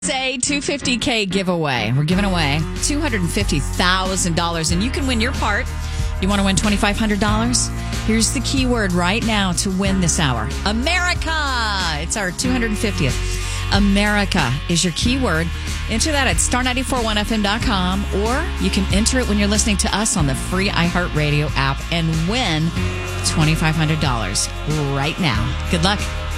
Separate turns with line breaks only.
Say $250K giveaway. We're giving away $250,000, and you can win your part. You want to win $2,500? Here's the keyword right now to win this hour. America. It's our 250th. America is your keyword. Enter that at star941fm.com, or you can enter it when you're listening to us on the free iHeartRadio app and win $2,500 right now. Good luck.